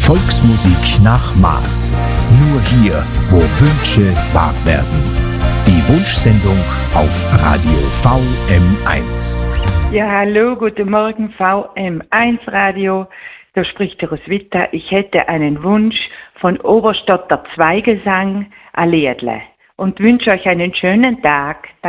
Volksmusik nach Maß. Nur hier, wo Wünsche wahr werden. Die Wunschsendung auf Radio VM1. Ja, hallo, guten Morgen, VM1 Radio. Da spricht der Roswitha. Ich hätte einen Wunsch von Oberstotter Zweigesang, ein Liedle. Und wünsche euch einen schönen Tag.